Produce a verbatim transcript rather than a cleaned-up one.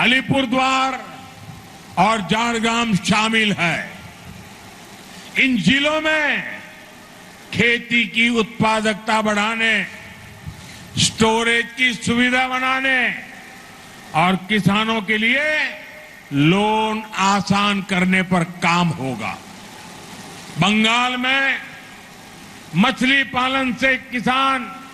अलीपुरद्वार और झारग्राम शामिल है। इन जिलों में खेती की उत्पादकता बढ़ाने, स्टोरेज की सुविधा बनाने और किसानों के लिए लोन आसान करने पर काम होगा। बंगाल में मछली पालन से किसान